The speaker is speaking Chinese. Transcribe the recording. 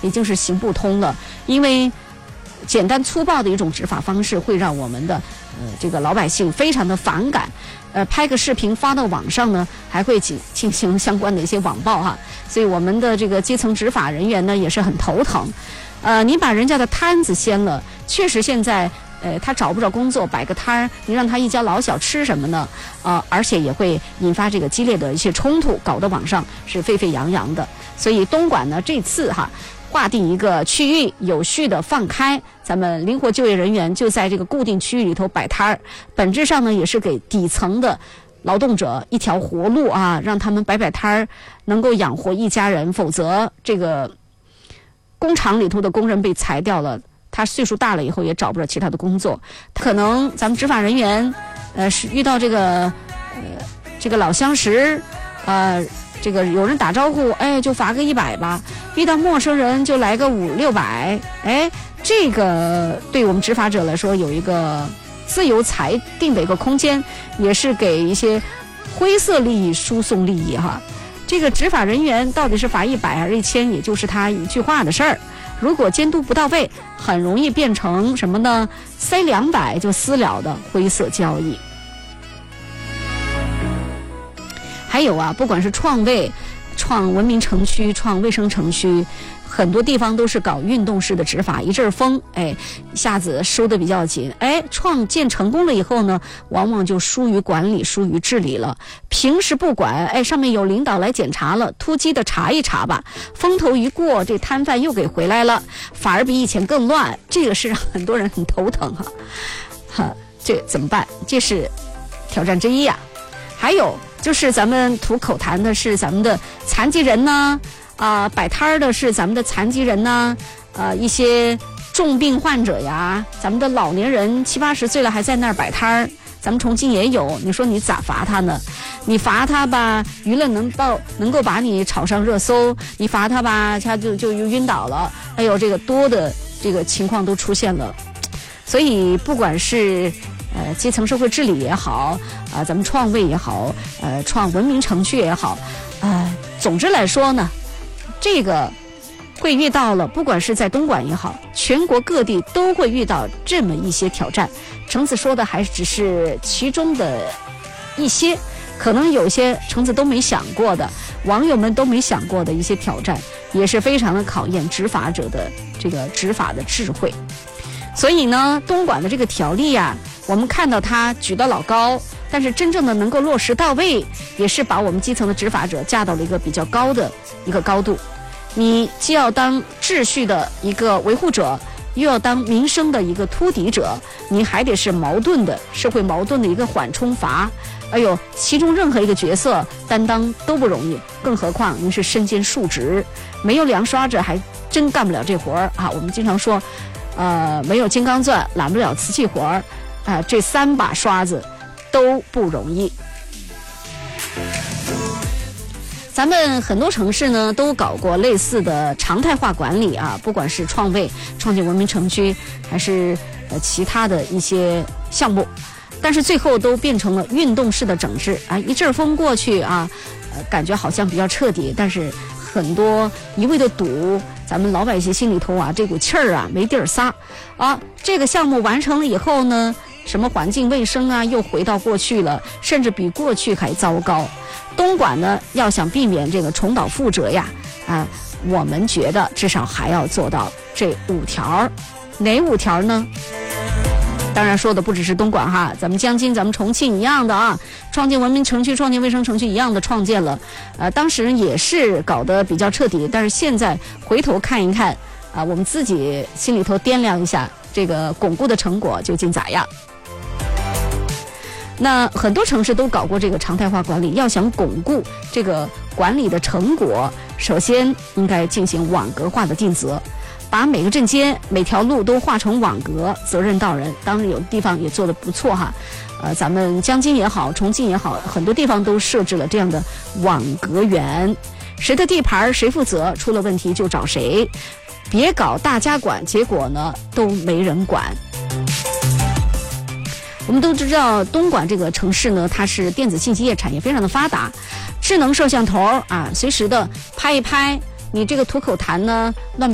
已经是行不通了，因为简单粗暴的一种执法方式会让我们的这个老百姓非常的反感。拍个视频发到网上呢，还会进行相关的一些网暴哈，所以我们的这个基层执法人员呢也是很头疼。你把人家的摊子掀了，确实现在他找不着工作，摆个摊儿，你让他一家老小吃什么呢？而且也会引发这个激烈的一些冲突，搞得网上是沸沸扬扬的。所以东莞呢这次划定一个区域，有序的放开咱们灵活就业人员就在这个固定区域里头摆摊儿，本质上呢也是给底层的劳动者一条活路啊，让他们摆摊儿能够养活一家人，否则这个工厂里头的工人被裁掉了，他岁数大了以后也找不着其他的工作，可能咱们执法人员是遇到这个老相识这个有人打招呼，就罚个100吧；遇到陌生人就来个500-600，这个对我们执法者来说有一个自由裁定的一个空间，也是给一些灰色利益输送利益哈。这个执法人员到底是罚100还是1000，也就是他一句话的事儿。如果监督不到位，很容易变成什么呢？塞200就私了的灰色交易。还有不管是创卫、创文明城区、创卫生城区，很多地方都是搞运动式的执法，一阵风，一下子收得比较紧。创建成功了以后呢，往往就疏于管理、疏于治理了。平时不管，上面有领导来检查了，突击的查一查吧，风头一过，这摊贩又给回来了，反而比以前更乱，这个是让很多人很头疼这怎么办？这是挑战之一呀。还有就是咱们吐口痰的是咱们的残疾人呢，摆摊儿的是咱们的残疾人呢，一些重病患者呀，咱们的老年人70-80岁了还在那儿摆摊儿，咱们重庆也有，你说你咋罚他呢？你罚他吧，舆论能够把你炒上热搜；你罚他吧，他就晕倒了。这个多的这个情况都出现了。所以不管是基层社会治理也好，咱们创卫也好，创文明城区也好，总之来说呢，这个会遇到了，不管是在东莞也好，全国各地都会遇到这么一些挑战。橙子说的还只是其中的一些，可能有些橙子都没想过的，网友们都没想过的一些挑战，也是非常的考验执法者的这个执法的智慧。所以呢，东莞的这个条例我们看到它举得老高，但是真正的能够落实到位，也是把我们基层的执法者架到了一个比较高的一个高度。你既要当秩序的一个维护者，又要当民生的一个突敌者，你还得是矛盾的社会矛盾的一个缓冲阀。其中任何一个角色担当都不容易，更何况您是身兼数职，没有2刷子还真干不了这活儿我们经常说没有金刚钻揽不了瓷器活儿这3把刷子都不容易。咱们很多城市呢都搞过类似的常态化管理不管是创卫、创建文明城区，还是其他的一些项目，但是最后都变成了运动式的整治一阵风过去感觉好像比较彻底，但是很多一味的堵，咱们老百姓心里头这股气儿没地儿撒这个项目完成了以后呢，什么环境卫生又回到过去了，甚至比过去还糟糕。东莞呢要想避免这个重蹈覆辙我们觉得至少还要做到这5条。哪5条呢？当然说的不只是东莞咱们江津、咱们重庆一样的创建文明城区、创建卫生城区一样的创建了，当时也是搞得比较彻底，但是现在回头看一看我们自己心里头掂量一下，这个巩固的成果究竟咋样？那很多城市都搞过这个常态化管理，要想巩固这个管理的成果，首先应该进行网格化的尽责，把每个镇街、每条路都划成网格，责任到人。当然有的地方也做得不错咱们江津也好，重庆也好，很多地方都设置了这样的网格员，谁的地盘谁负责，出了问题就找谁，别搞大家管，结果呢都没人管。我们都知道东莞这个城市呢，它是电子信息业产业非常的发达，智能摄像头随时的拍一拍你这个吐口痰呢乱